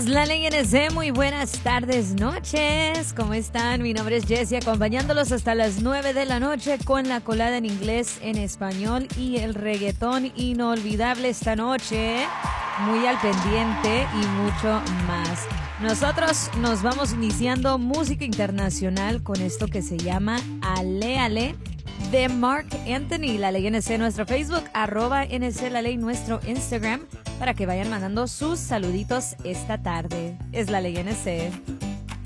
Es la Ley NC, muy buenas tardes, noches. ¿Cómo están? Mi nombre es Jessie, acompañándolos hasta las 9 de la noche con la colada en inglés, en español y el reggaetón inolvidable esta noche. Muy al pendiente y mucho más. Nosotros nos vamos iniciando música internacional con esto que se llama Ale Ale de Marc Anthony. La Ley NC, nuestro Facebook, @NC La Ley, nuestro Instagram, para que vayan mandando sus saluditos esta tarde. Es la Ley NC.